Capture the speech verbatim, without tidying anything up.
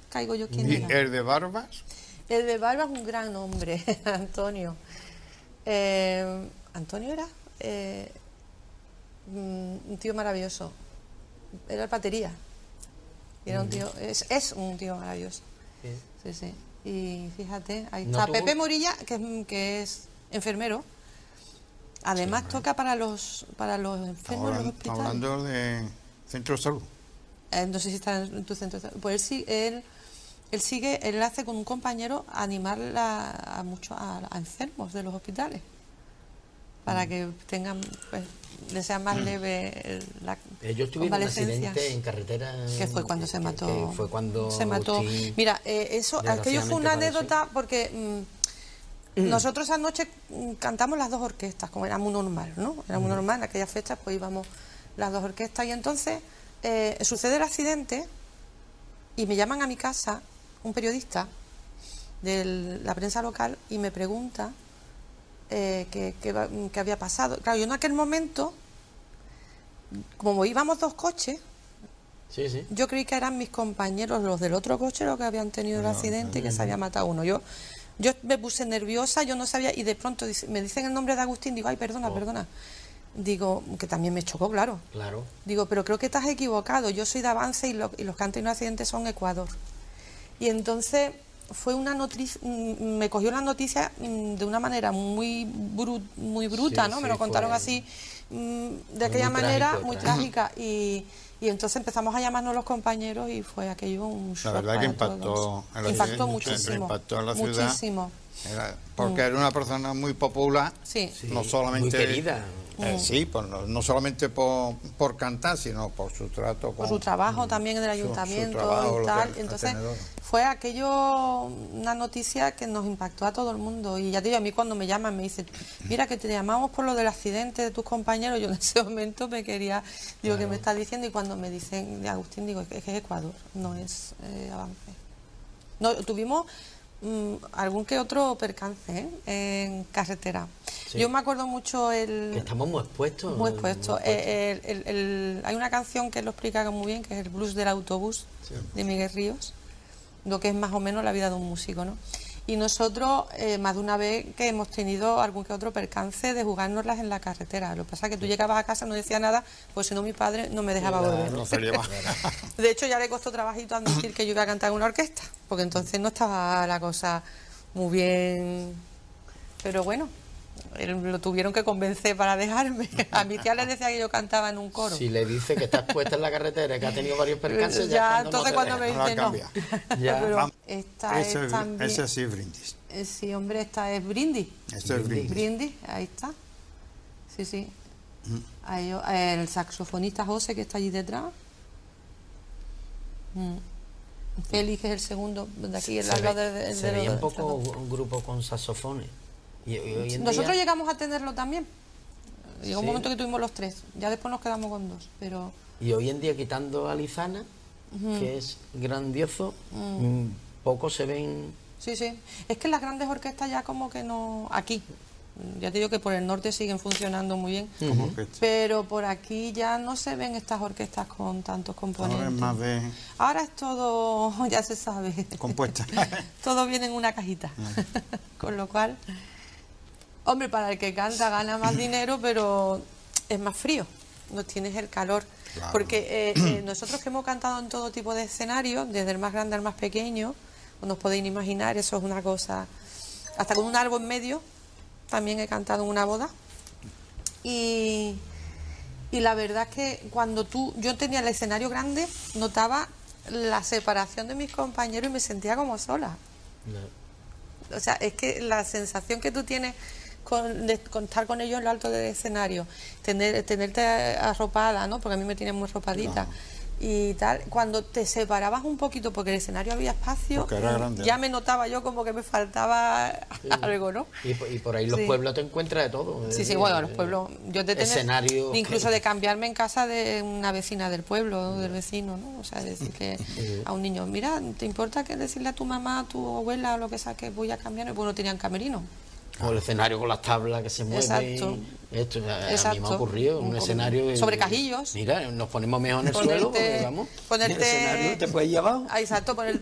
caigo yo quién ¿Y era. el de Barbas? El de Barba es un gran hombre, Antonio. Eh, ¿Antonio era? Eh, un tío maravilloso. Era el batería. Era un tío, es, es un tío maravilloso. Sí, sí. Y fíjate, ahí ¿No está tuvo? Pepe Morilla, que es, que es enfermero. Además Sí, toca para los para los enfermos en los Estamos hospitales. hablando de centro de salud. Eh, no sé si está en tu centro. Pues él, sí- él, él sigue, él hace con un compañero animar la- a muchos a, a enfermos de los hospitales para que tengan, pues, les sea más leve el- la Ellos tuvieron un convalecencia. accidente en carretera. Que fue cuando se que- mató. que fue cuando se mató. Agustín, Mira, eh, eso, aquello fue una desgraciadamente, anécdota porque mm, nosotros anoche mm, cantamos las dos orquestas, como era muy normal, ¿no? Era muy normal, en aquellas fechas pues íbamos las dos orquestas y entonces eh, sucede el accidente y me llaman a mi casa un periodista de la prensa local y me pregunta eh, qué, qué va- qué había pasado. Claro, yo en aquel momento, como íbamos dos coches, Sí, sí. yo creí que eran mis compañeros, los del otro coche, los que habían tenido el accidente y que se había matado uno. Yo yo me puse nerviosa, yo no sabía, y de pronto dice- me dicen el nombre de Agustín, digo, ay, perdona, Oh. perdona. Digo, que también me chocó, claro. Claro. Digo, pero creo que te has equivocado, yo soy de Avance y, lo- y los que han tenido accidentes son Ecuador. Y entonces fue una noticia, me cogió la noticia mm, de una manera muy bru- muy bruta, Sí, ¿no? sí, me lo contaron fue- así, mm, de fue aquella muy manera, trágico, muy trágico. trágica. Y, y entonces empezamos a llamarnos los compañeros y fue aquello un shock. La verdad que para impactó todos. en la Impactó ciudad, muchísimo. impactó en la ciudad. Muchísimo. Era- porque era una persona muy popular, Sí. Sí, no solamente... muy querida. eh, sí, por- no, no solamente por, por cantar, sino por su trato con... Por su trabajo también en el su- su ayuntamiento trabajo, lo y que tal. era Entonces tenedor. fue aquello una noticia que nos impactó a todo el mundo. Y ya te digo, a mí cuando me llaman me dicen, mira que te llamamos por lo del accidente de tus compañeros, yo en ese momento me quería, digo, ¿qué me está diciendo? Y cuando me dicen de Agustín, digo, es que es Ecuador, no es eh, Avance. No, tuvimos mm, algún que otro percance ¿eh? en carretera. Sí. Yo me acuerdo mucho el... Estamos muy expuestos. Muy expuesto. muy expuestos. Eh, el- el- el- hay una canción que lo explica muy bien, que es el blues del autobús, Sí. de Miguel Ríos, lo que es más o menos la vida de un músico, ¿no? Y nosotros, eh, más de una vez que hemos tenido algún que otro percance de jugárnoslas en la carretera. Lo que pasa es que tú llegabas a casa, no decía nada, pues si no mi padre no me dejaba Claro, volver. No se lleva. De hecho, ya le costó trabajito admitir que yo iba a cantar en una orquesta, porque entonces no estaba la cosa muy bien. Pero bueno, él- lo tuvieron que convencer para dejarme. A mi tía le decía que yo cantaba en un coro. Si le dice que está expuesta en la carretera, que ha tenido varios percances, ya, ya, cuando entonces no cuando te me deja. No la dice no. cambia. Ya. Pero Vamos. esta Ese, es también. ese sí es brindis. eh, sí, hombre, esta es Brindis. Ese es brindis. Brindis, ahí está. Sí, sí. Ahí, el saxofonista José, que está allí detrás. Mm. Félix, que es el segundo de aquí, el Se, al lado ve- de, de- se de veía los- un poco un grupo con saxofones. Y, y hoy en Nosotros día, llegamos a tenerlo también. Llegó un Sí. momento que tuvimos los tres. Ya después nos quedamos con dos. Pero y hoy en día, quitando a Lizana, que es grandioso, mm, pocos se ven. sí, sí. Es que las grandes orquestas ya como que no... Aquí. Ya te digo que por el norte siguen funcionando muy bien. Como que Pero por aquí ya no se ven estas orquestas con tantos componentes. ahora es más de Ahora es todo, ya se sabe. compuesta. Todo viene en una cajita. Con lo cual, hombre, para el que canta gana más dinero, pero es más frío. No tienes el calor. Claro. Porque eh, eh, nosotros que hemos cantado en todo tipo de escenarios, desde el más grande al más pequeño, os podéis imaginar, eso es una cosa. Hasta con un árbol en medio, también he cantado en una boda. Y, y la verdad es que cuando tú, yo tenía el escenario grande, notaba la separación de mis compañeros y me sentía como sola. No. O sea, es que la sensación que tú tienes con, de, con estar con ellos en lo alto del escenario, tener, tenerte arropada, ¿no? Porque a mí me tienen muy arropadita. Y tal, cuando te separabas un poquito, porque el escenario había espacio, Porque era grande. ya me notaba yo como que me faltaba algo, ¿no? Y, por- y por ahí los Sí. pueblos te encuentras de todo. Sí, Es sí, decir, bueno, los eh, pueblos, yo de tener, escenarios incluso que- de cambiarme en casa de una vecina del pueblo, del vecino, ¿no? O sea, decir que a un niño, mira, ¿te importa que decirle a tu mamá, a tu abuela o lo que sea que voy a cambiar? Pues no tenían camerino. O el escenario con las tablas que se mueven. Exacto. Esto a, a mí me Exacto. ha ocurrido, un Un- escenario. sobre cajillos. Mira, nos ponemos mejor en el Ponerte- suelo, porque, vamos. ponerte- El escenario te puedes llevar. Ah, exacto, poner